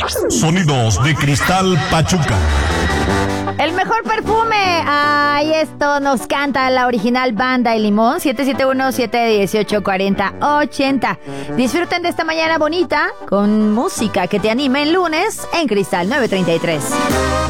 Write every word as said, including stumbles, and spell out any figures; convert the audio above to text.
Sonidos de Cristal Pachuca. El mejor perfume. Ay, esto nos canta la original Banda El Limón. siete siete uno, siete uno ocho, cuatro cero ocho cero. Disfruten de esta mañana bonita con música que te anime el lunes en Cristal novecientos treinta y tres.